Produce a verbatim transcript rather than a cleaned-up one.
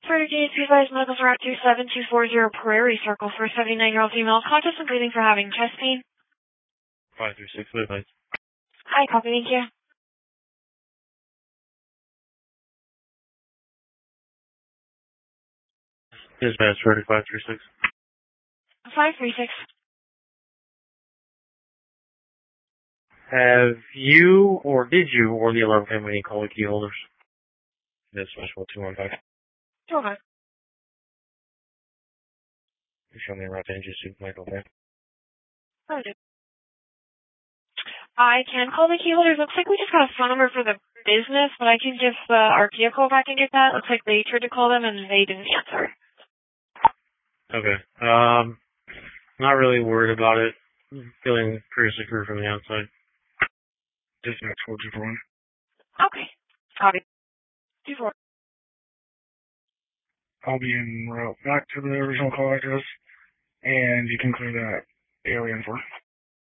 For D H P Vice Medical Route two seven two four zero Prairie Circle for a seventy-nine-year-old female conscious and bleeding for having chest pain. five three six, advice. Hi, copy, thank you. Dispatch ready, five three six. five three six. Have you, or did you, or the alarm company call the key holders? Dispatch one two one five. two one five. You show me a route to N G C, Michael, okay? Oh, dude. I can call the key holders. Looks like we just got a phone number for the business, but I can give uh, our P A call back and get that. Looks like they tried to call them and they didn't answer. Okay. Um, not really worried about it. Feeling pretty secure from the outside. Dispatch four two four one. Okay. Copy. two four. I'll be en route back to the original call address, and you can clear that alien for.